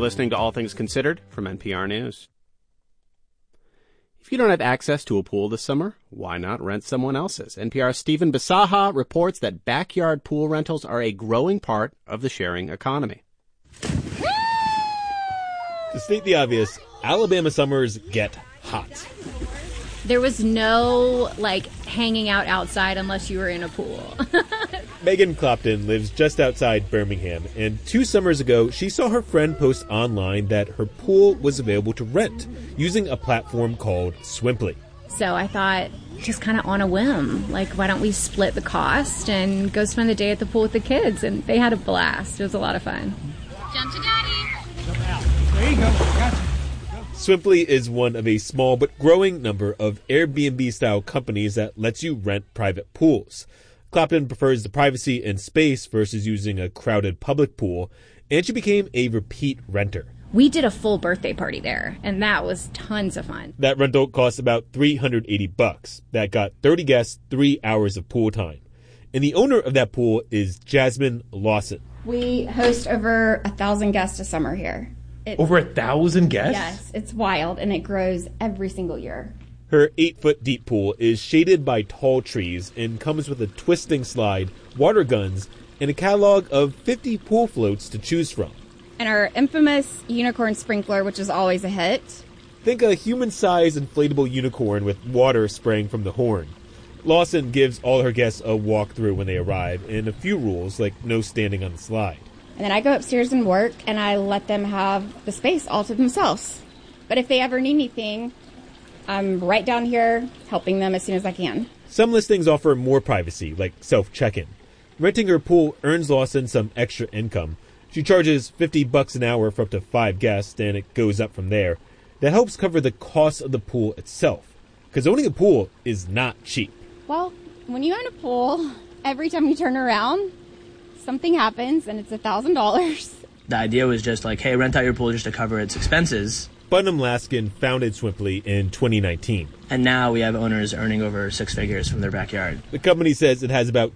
listening to All Things Considered from NPR News. If you don't have access to a pool this summer, why not rent someone else's? NPR's Stephen Bisaha reports that backyard pool rentals are a growing part of the sharing economy. To state the obvious, Alabama summers get hot. There was no, hanging out outside unless you were in a pool. Megan Clopton lives just outside Birmingham, and 2 summers ago, she saw her friend post online that her pool was available to rent using a platform called Swimply. So I thought, just kind of on a whim, why don't we split the cost and go spend the day at the pool with the kids? And they had a blast. It was a lot of fun. Jump to daddy. Jump out. There you go. Gotcha. Swimply is one of a small but growing number of Airbnb-style companies that lets you rent private pools. Clopton prefers the privacy and space versus using a crowded public pool, and she became a repeat renter. We did a full birthday party there, and that was tons of fun. That rental cost about $380. That got 30 guests, 3 hours of pool time. And the owner of that pool is Jasmine Lawson. We host over 1,000 guests a summer here. Over 1,000 guests? Yes, it's wild, and it grows every single year. Her 8-foot deep pool is shaded by tall trees and comes with a twisting slide, water guns, and a catalog of 50 pool floats to choose from. And our infamous unicorn sprinkler, which is always a hit. Think a human-sized inflatable unicorn with water spraying from the horn. Lawson gives all her guests a walkthrough when they arrive, and a few rules, like no standing on the slide. And then I go upstairs and work, and I let them have the space all to themselves. But if they ever need anything, I'm right down here helping them as soon as I can. Some listings offer more privacy, like self-check-in. Renting her pool earns Lawson some extra income. She charges $50 an hour for up to 5 guests, and it goes up from there. That helps cover the cost of the pool itself, because owning a pool is not cheap. Well, when you own a pool, every time you turn around, something happens, and it's $1,000. The idea was just hey, rent out your pool just to cover its expenses. Putnam Laskin founded Swimply in 2019. And now we have owners earning over 6 figures from their backyard. The company says it has about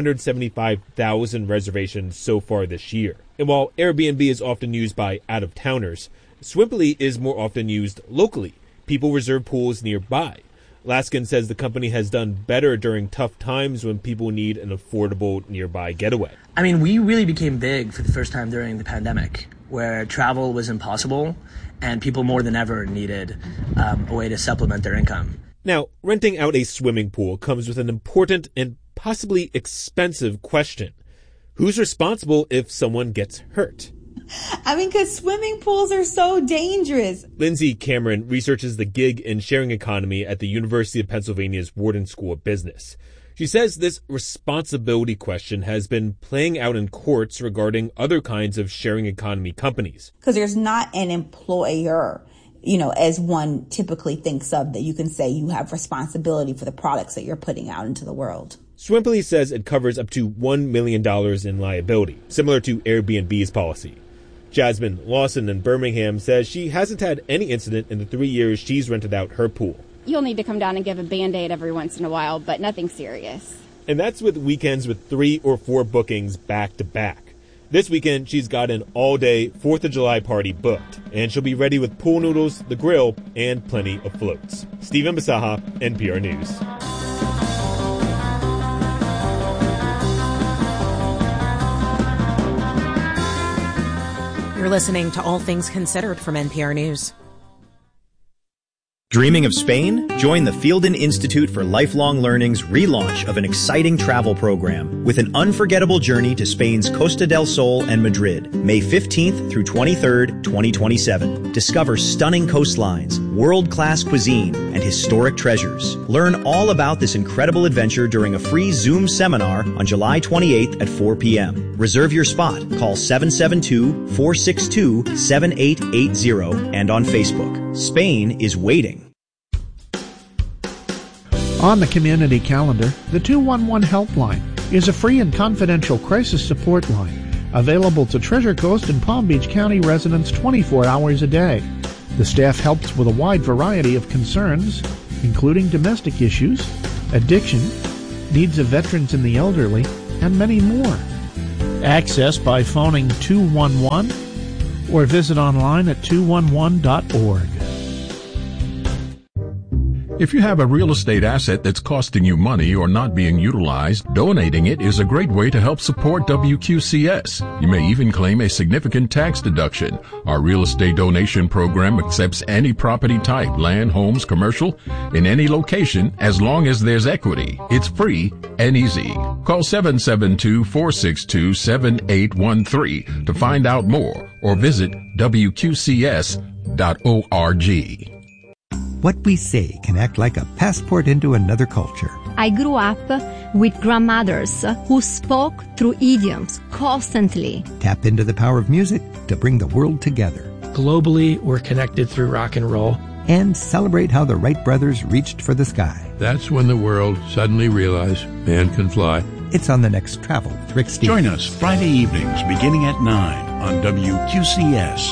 275,000 reservations so far this year. And while Airbnb is often used by out-of-towners, Swimply is more often used locally. People reserve pools nearby. Laskin says the company has done better during tough times when people need an affordable nearby getaway. I mean, we really became big for the first time during the pandemic, where travel was impossible and people more than ever needed a way to supplement their income. Now, renting out a swimming pool comes with an important and possibly expensive question. Who's responsible if someone gets hurt? Because swimming pools are so dangerous. Lindsay Cameron researches the gig and sharing economy at the University of Pennsylvania's Wharton School of Business. She says this responsibility question has been playing out in courts regarding other kinds of sharing economy companies. Because there's not an employer, as one typically thinks of, that you can say you have responsibility for the products that you're putting out into the world. Swimply says it covers up to $1 million in liability, similar to Airbnb's policy. Jasmine Lawson in Birmingham says she hasn't had any incident in the 3 years she's rented out her pool. You'll need to come down and give a Band-Aid every once in a while, but nothing serious. And that's with weekends with 3 or 4 bookings back to back. This weekend, she's got an all-day 4th of July party booked, and she'll be ready with pool noodles, the grill, and plenty of floats. Stephen Bisaha, NPR News. You're listening to All Things Considered from NPR News. Dreaming of Spain? Join the Fielden Institute for Lifelong Learning's relaunch of an exciting travel program with an unforgettable journey to Spain's Costa del Sol and Madrid, May 15th through 23rd, 2027. Discover stunning coastlines, world-class cuisine, and historic treasures. Learn all about this incredible adventure during a free Zoom seminar on July 28th at 4 p.m. Reserve your spot. Call 772-462-7880 and on Facebook. Spain is waiting. On the community calendar, the 211 Helpline is a free and confidential crisis support line available to Treasure Coast and Palm Beach County residents 24 hours a day. The staff helps with a wide variety of concerns, including domestic issues, addiction, needs of veterans and the elderly, and many more. Access by phoning 211 or visit online at 211.org. If you have a real estate asset that's costing you money or not being utilized, donating it is a great way to help support WQCS. You may even claim a significant tax deduction. Our real estate donation program accepts any property type, land, homes, commercial, in any location, as long as there's equity. It's free and easy. Call 772-462-7813 to find out more or visit WQCS.org. What we say can act like a passport into another culture. I grew up with grandmothers who spoke through idioms constantly. Tap into the power of music to bring the world together. Globally, we're connected through rock and roll. And celebrate how the Wright brothers reached for the sky. That's when the world suddenly realized man can fly. It's on the next Travel with Rick Steves. Join us Friday evenings beginning at 9 on WQCS.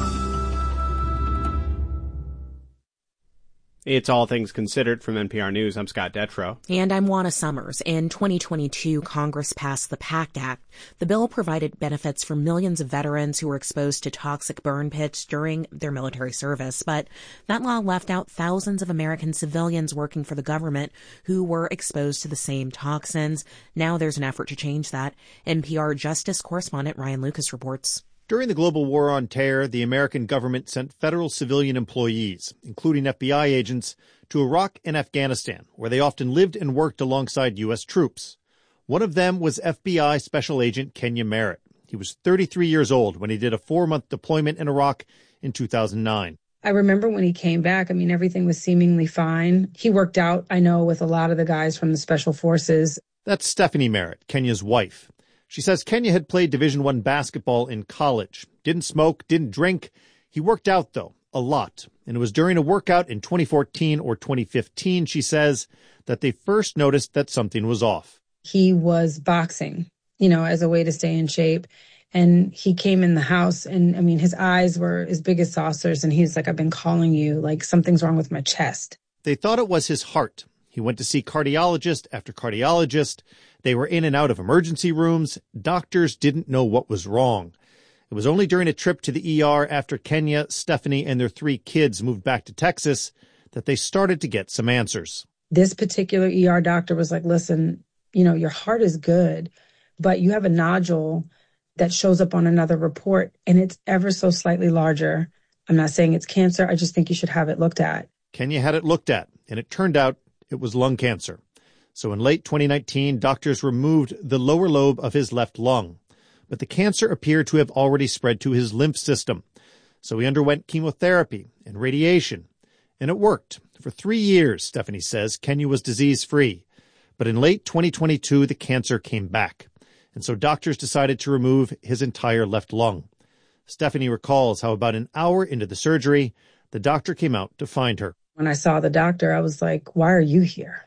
It's All Things Considered from NPR News. I'm Scott Detrow. And I'm Juana Summers. In 2022, Congress passed the PACT Act. The bill provided benefits for millions of veterans who were exposed to toxic burn pits during their military service. But that law left out thousands of American civilians working for the government who were exposed to the same toxins. Now there's an effort to change that. NPR Justice correspondent Ryan Lucas reports. During the global war on terror, the American government sent federal civilian employees, including FBI agents, to Iraq and Afghanistan, where they often lived and worked alongside U.S. troops. One of them was FBI Special Agent Kenya Merritt. He was 33 years old when he did a 4-month deployment in Iraq in 2009. I remember when he came back, everything was seemingly fine. He worked out, I know, with a lot of the guys from the Special Forces. That's Stephanie Merritt, Kenya's wife. She says Kenya had played Division I basketball in college. Didn't smoke, didn't drink. He worked out, though, a lot. And it was during a workout in 2014 or 2015, she says, that they first noticed that something was off. He was boxing, as a way to stay in shape. And he came in the house and, his eyes were as big as saucers. And he was like, I've been calling you, like something's wrong with my chest. They thought it was his heart. He went to see cardiologist after cardiologist. They were in and out of emergency rooms. Doctors didn't know what was wrong. It was only during a trip to the ER after Kenya, Stephanie, and their 3 kids moved back to Texas that they started to get some answers. This particular ER doctor was like, listen, your heart is good, but you have a nodule that shows up on another report, and it's ever so slightly larger. I'm not saying it's cancer. I just think you should have it looked at. Kenya had it looked at, and it turned out it was lung cancer. So in late 2019, doctors removed the lower lobe of his left lung. But the cancer appeared to have already spread to his lymph system. So he underwent chemotherapy and radiation. And it worked. For 3 years, Stephanie says, Kenya was disease-free. But in late 2022, the cancer came back. And so doctors decided to remove his entire left lung. Stephanie recalls how about an hour into the surgery, the doctor came out to find her. When I saw the doctor, I was like, why are you here?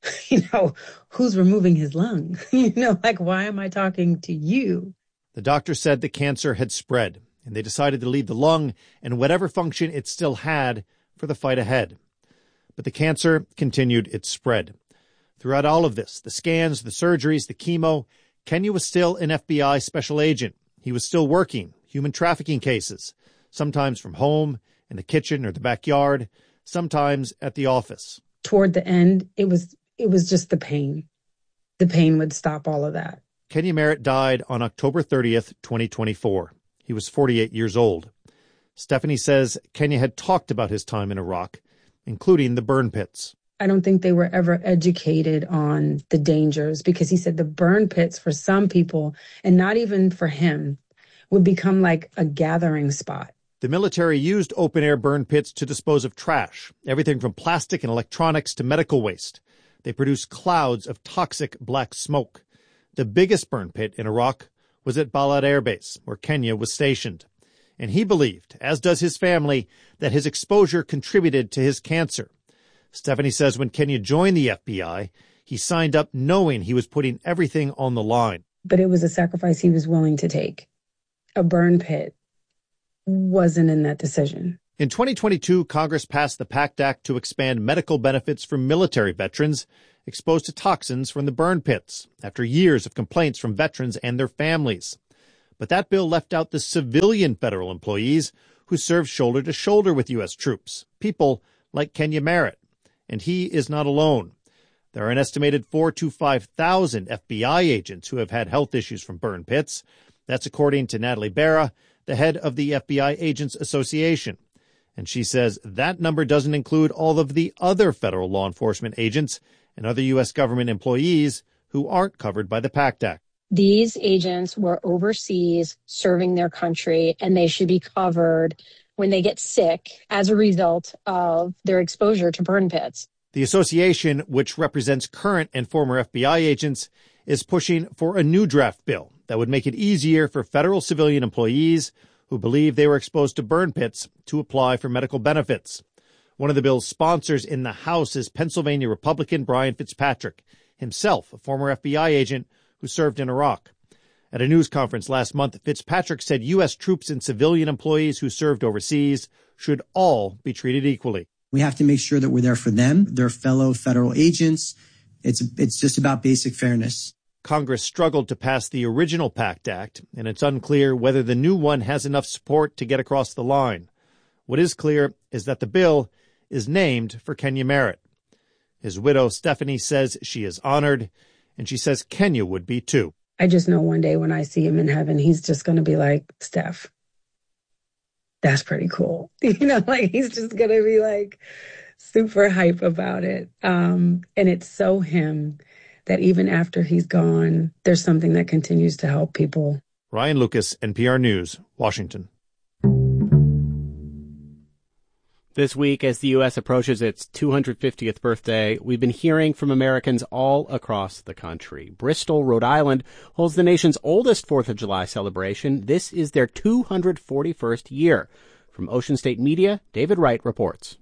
Who's removing his lung? Why am I talking to you? The doctor said the cancer had spread, and they decided to leave the lung and whatever function it still had for the fight ahead. But the cancer continued its spread. Throughout all of this, the scans, the surgeries, the chemo, Kenya was still an FBI special agent. He was still working human trafficking cases, sometimes from home, in the kitchen or the backyard, sometimes at the office. Toward the end, it was just the pain. The pain would stop all of that. Kenya Merritt died on October 30th, 2024. He was 48 years old. Stephanie says Kenya had talked about his time in Iraq, including the burn pits. I don't think they were ever educated on the dangers because he said the burn pits for some people, and not even for him, would become like a gathering spot. The military used open-air burn pits to dispose of trash, everything from plastic and electronics to medical waste. They produced clouds of toxic black smoke. The biggest burn pit in Iraq was at Balad Air Base, where Kenya was stationed. And he believed, as does his family, that his exposure contributed to his cancer. Stephanie says when Kenya joined the FBI, he signed up knowing he was putting everything on the line. But it was a sacrifice he was willing to take. A burn pit wasn't in that decision. In 2022, Congress passed the PACT Act to expand medical benefits for military veterans exposed to toxins from the burn pits after years of complaints from veterans and their families. But that bill left out the civilian federal employees who serve shoulder to shoulder with U.S. troops, people like Kenya Merritt. And he is not alone. There are an estimated 4,000 to 5,000 FBI agents who have had health issues from burn pits. That's according to Natalie Berra, the head of the FBI Agents Association. And she says that number doesn't include all of the other federal law enforcement agents and other U.S. government employees who aren't covered by the PACT Act. These agents were overseas serving their country, and they should be covered when they get sick as a result of their exposure to burn pits. The association, which represents current and former FBI agents, is pushing for a new draft bill that would make it easier for federal civilian employees who believe they were exposed to burn pits to apply for medical benefits. One of the bill's sponsors in the House is Pennsylvania Republican Brian Fitzpatrick, himself a former FBI agent who served in Iraq. At a news conference last month, Fitzpatrick said U.S. troops and civilian employees who served overseas should all be treated equally. We have to make sure that we're there for them, their fellow federal agents. It's just about basic fairness. Congress struggled to pass the original PACT Act, and it's unclear whether the new one has enough support to get across the line. What is clear is that the bill is named for Kenya Merritt. His widow, Stephanie, says she is honored, and she says Kenya would be too. I just know one day when I see him in heaven, he's just going to be like, Steph, that's pretty cool. Like he's just going to be like super hype about it. And it's so him that even after he's gone, there's something that continues to help people. Ryan Lucas, NPR News, Washington. This week, as the U.S. approaches its 250th birthday, we've been hearing from Americans all across the country. Bristol, Rhode Island, holds the nation's oldest 4th of July celebration. This is their 241st year. From Ocean State Media, David Wright reports.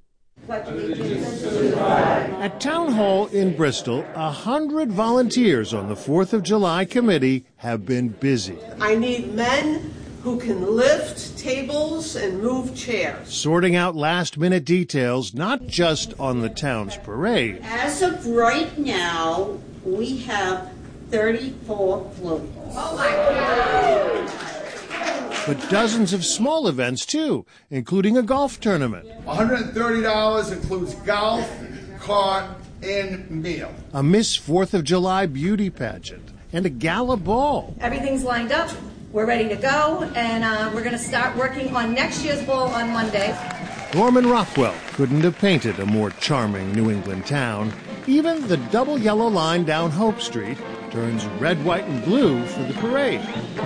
At Town Hall in Bristol, 100 volunteers on the 4th of July committee have been busy. I need men who can lift tables and move chairs. Sorting out last-minute details, not just on the town's parade. As of right now, we have 34 floats. Oh my God! But dozens of small events, too, including a golf tournament. $130 includes golf, cart, and meal. A Miss 4th of July beauty pageant, and a gala ball. Everything's lined up. We're ready to go, and we're going to start working on next year's ball on Monday. Norman Rockwell couldn't have painted a more charming New England town. Even the double yellow line down Hope Street turns red, white, and blue for the parade.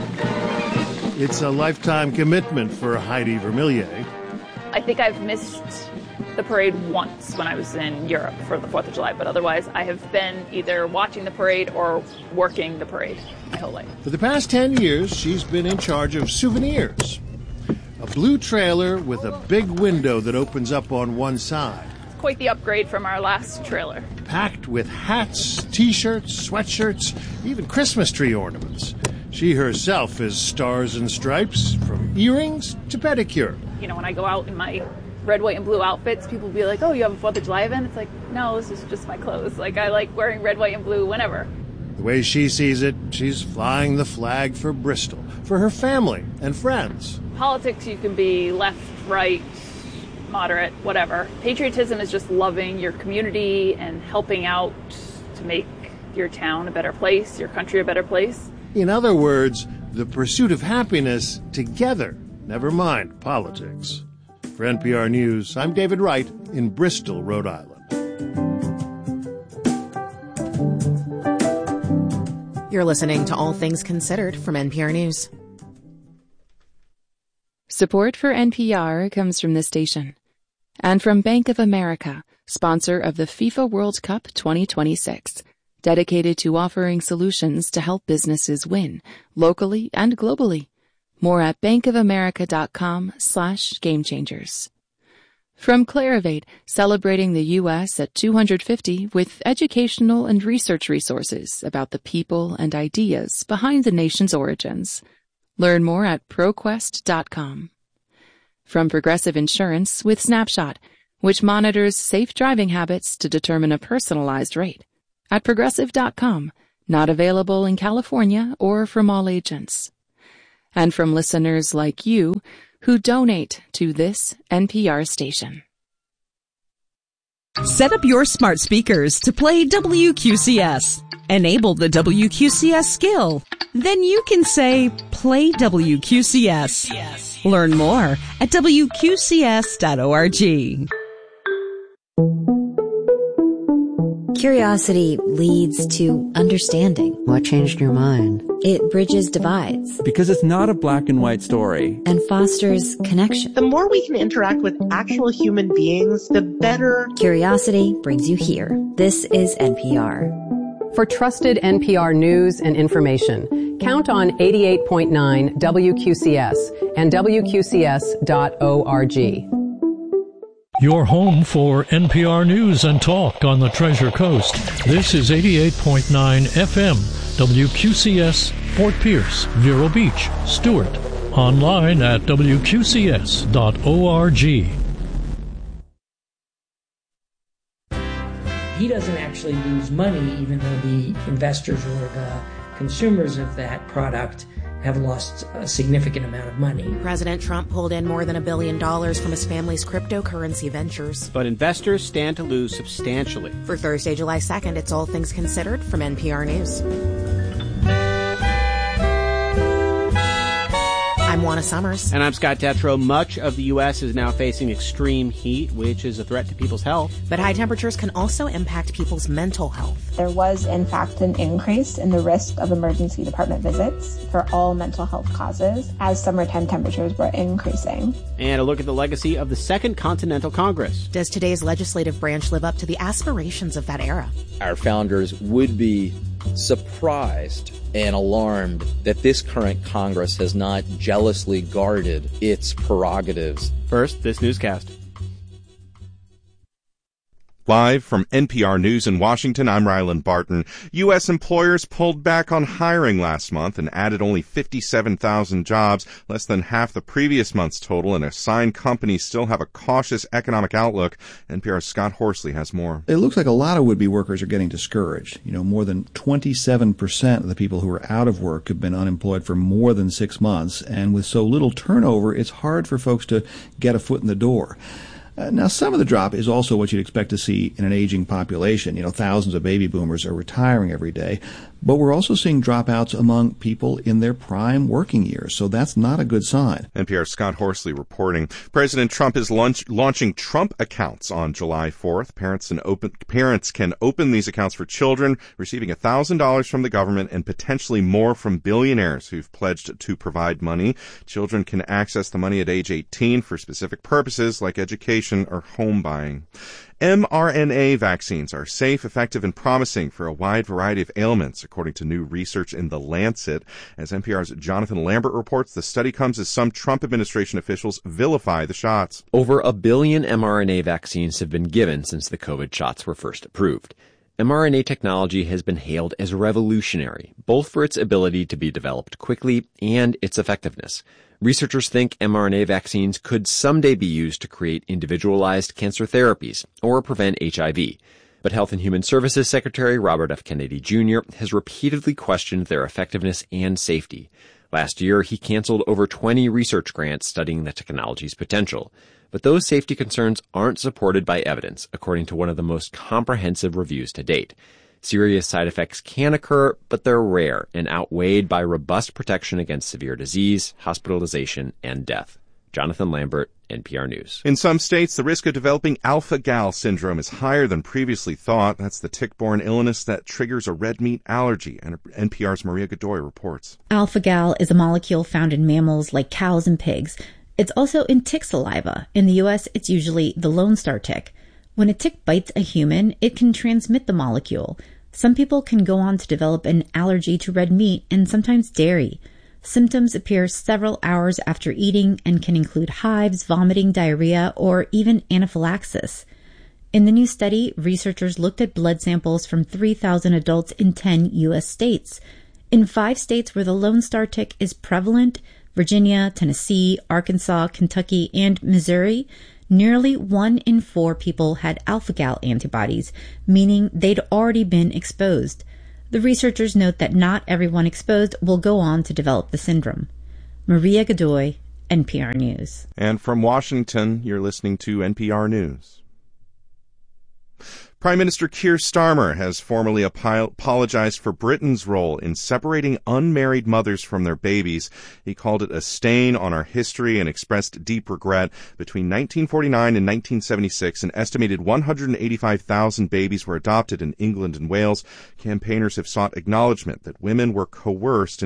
It's a lifetime commitment for Heidi Vermillier. I think I've missed the parade once when I was in Europe for the 4th of July, but otherwise I have been either watching the parade or working the parade my whole life. For the past 10 years, she's been in charge of souvenirs. A blue trailer with a big window that opens up on one side. Quite the upgrade from our last trailer. Packed with hats, T-shirts, sweatshirts, even Christmas tree ornaments. She herself is stars and stripes, from earrings to pedicure. You know, when I go out in my red, white, and blue outfits, people will be like, oh, you have a 4th of July event? It's like, no, this is just my clothes. Like, I like wearing red, white, and blue whenever. The way she sees it, she's flying the flag for Bristol, for her family and friends. Politics, you can be left, right, moderate, whatever. Patriotism is just loving your community and helping out to make your town a better place, your country a better place. In other words, the pursuit of happiness together, never mind politics. For NPR News, I'm David Wright in Bristol, Rhode Island. You're listening to All Things Considered from NPR News. Support for NPR comes from this station and from Bank of America, sponsor of the FIFA World Cup 2026, dedicated to offering solutions to help businesses win locally and globally. More at bankofamerica.com/gamechangers. From Clarivate, celebrating the U.S. at 250 with educational and research resources about the people and ideas behind the nation's origins. Learn more at ProQuest.com. From Progressive Insurance with Snapshot, which monitors safe driving habits to determine a personalized rate. At Progressive.com, not available in California or from all agents. and from listeners like you who donate to this NPR station. Set up your smart speakers to play WQCS. Enable the WQCS skill. Then you can say, play WQCS. Learn more at WQCS.org. Curiosity leads to understanding. What changed your mind? It bridges divides. Because it's not a black and white story. And fosters connection. The more we can interact with actual human beings, the better. Curiosity brings you here. This is NPR. For trusted NPR news and information, count on 88.9 WQCS and WQCS.org. Your home for NPR News and Talk on the Treasure Coast. This is 88.9 FM, WQCS, Fort Pierce, Vero Beach, Stewart. Online at WQCS.org. He doesn't actually lose money, even though the investors or the consumers of that product have lost a significant amount of money. President Trump pulled in more than $1 billion from his family's cryptocurrency ventures. But investors stand to lose substantially. For Thursday, July 2nd, it's All Things Considered from NPR News. I'm Juana Summers. And I'm Scott Detrow. Much of the U.S. is now facing extreme heat, which is a threat to people's health. But high temperatures can also impact people's mental health. There was, in fact, an increase in the risk of emergency department visits for all mental health causes as summertime temperatures were increasing. And a look at the legacy of the Second Continental Congress. Does today's legislative branch live up to the aspirations of that era? Our founders would be surprised and alarmed that this current Congress has not jealously guarded its prerogatives. First, this newscast. Live from NPR News in Washington, I'm Ryland Barton. U.S. employers pulled back on hiring last month and added only 57,000 jobs, less than half the previous month's total, and assigned companies still have a cautious economic outlook. NPR's Scott Horsley has more. It looks like a lot of would-be workers are getting discouraged. More than 27% of the people who are out of work have been unemployed for more than 6 months, and with so little turnover, it's hard for folks to get a foot in the door. Now, some of the drop is also what you'd expect to see in an aging population. Thousands of baby boomers are retiring every day. But we're also seeing dropouts among people in their prime working years, so that's not a good sign. NPR's Scott Horsley reporting. President Trump is launching Trump accounts on July 4th. Parents can open these accounts for children, receiving $1,000 from the government and potentially more from billionaires who've pledged to provide money. Children can access the money at age 18 for specific purposes like education or home buying. mRNA vaccines are safe, effective, and promising for a wide variety of ailments, according to new research in The Lancet. As NPR's Jonathan Lambert reports, the study comes as some Trump administration officials vilify the shots. Over 1 billion mRNA vaccines have been given since the COVID shots were first approved. mRNA technology has been hailed as revolutionary, both for its ability to be developed quickly and its effectiveness. Researchers think mRNA vaccines could someday be used to create individualized cancer therapies or prevent HIV. But Health and Human Services Secretary Robert F. Kennedy Jr. has repeatedly questioned their effectiveness and safety. Last year, he canceled over 20 research grants studying the technology's potential. But those safety concerns aren't supported by evidence, according to one of the most comprehensive reviews to date. Serious side effects can occur, but they're rare and outweighed by robust protection against severe disease, hospitalization, and death. Jonathan Lambert, NPR News. In some states, the risk of developing alpha-gal syndrome is higher than previously thought. That's the tick-borne illness that triggers a red meat allergy, and NPR's Maria Godoy reports. Alpha-gal is a molecule found in mammals like cows and pigs. It's also in tick saliva. In the U.S., it's usually the Lone Star tick. When a tick bites a human, it can transmit the molecule. Some people can go on to develop an allergy to red meat and sometimes dairy. Symptoms appear several hours after eating and can include hives, vomiting, diarrhea, or even anaphylaxis. In the new study, researchers looked at blood samples from 3,000 adults in 10 U.S. states. In 5 states where the Lone Star tick is prevalent, Virginia, Tennessee, Arkansas, Kentucky, and Missouri, nearly 1 in 4 people had alpha-gal antibodies, meaning they'd already been exposed. The researchers note that not everyone exposed will go on to develop the syndrome. Maria Godoy, NPR News. And from Washington, you're listening to NPR News. Prime Minister Keir Starmer has formally apologized for Britain's role in separating unmarried mothers from their babies. He called it a stain on our history and expressed deep regret. Between 1949 and 1976, an estimated 185,000 babies were adopted in England and Wales. Campaigners have sought acknowledgement that women were coerced into